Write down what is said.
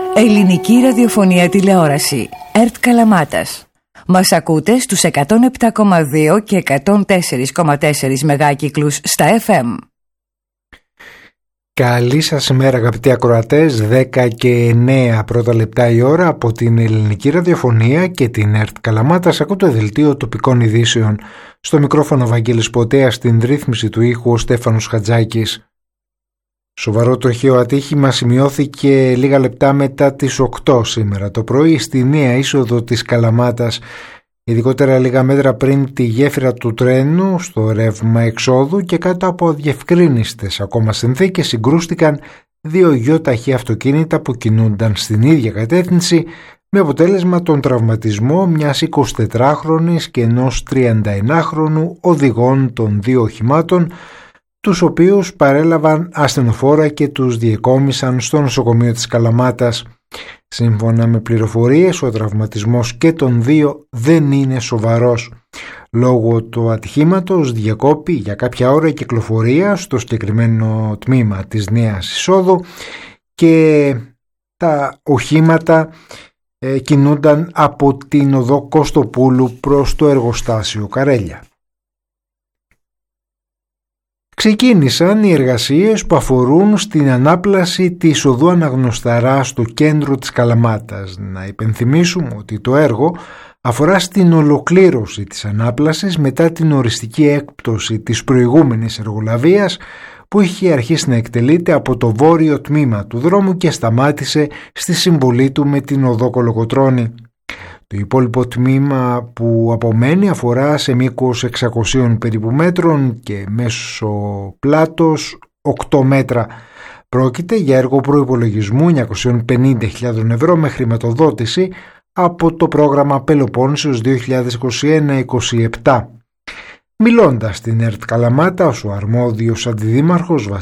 Ελληνική ραδιοφωνία τηλεόραση. ΕΡΤ Καλαμάτας. Μας ακούτε στους 107,2 και 104,4 μεγάκυκλους στα FM. Καλή σας ημέρα αγαπητοί ακροατές, 10 και 9 πρώτα λεπτά η ώρα από την Ελληνική Ραδιοφωνία και την ΕΡΤ Καλαμάτας. Ακούτε το δελτίο τοπικών ειδήσεων. Στο μικρόφωνο Βαγγέλης Ποτέας, στην ρύθμιση του ήχου ο Στέφανος Χατζάκης. Σοβαρό τροχαίο ατύχημα σημειώθηκε λίγα λεπτά μετά τις 8 σήμερα το πρωί στη νέα είσοδο της Καλαμάτας, ειδικότερα λίγα μέτρα πριν τη γέφυρα του τρένου στο ρεύμα εξόδου, και κάτω από αδιευκρίνιστες ακόμα συνθήκες συγκρούστηκαν δύο γιοταχή αυτοκίνητα που κινούνταν στην ίδια κατεύθυνση, με αποτέλεσμα τον τραυματισμό μιας 24χρονης και ενός 31χρονου οδηγών των δύο οχημάτων, τους οποίους παρέλαβαν ασθενοφόρα και τους διεκόμισαν στο νοσοκομείο της Καλαμάτας. Σύμφωνα με πληροφορίες, ο τραυματισμός και των δύο δεν είναι σοβαρός. Λόγω του ατυχήματος διακόπη για κάποια ώρα η κυκλοφορία στο συγκεκριμένο τμήμα της νέας εισόδου και τα οχήματα κινούνταν από την οδό Κωστοπούλου προς το εργοστάσιο Καρέλια. Ξεκίνησαν οι εργασίες που αφορούν στην ανάπλαση της οδού Αναγνωσταρά στο κέντρο της Καλαμάτας. Να υπενθυμίσουμε ότι το έργο αφορά στην ολοκλήρωση της ανάπλασης μετά την οριστική έκπτωση της προηγούμενης εργολαβίας που είχε αρχίσει να εκτελείται από το βόρειο τμήμα του δρόμου και σταμάτησε στη συμβολή του με την οδό Κολοκοτρώνη. Το υπόλοιπο τμήμα που απομένει αφορά σε μήκος 600 περίπου μέτρων και μέσο πλάτος 8 μέτρα. Πρόκειται για έργο προϋπολογισμού 950.000 ευρώ με χρηματοδότηση από το πρόγραμμα Πελοπόννησος 2021-2027. Μιλώντας στην ΕΡΤ Καλαμάτα, ο αρμόδιος αντιδήμαρχος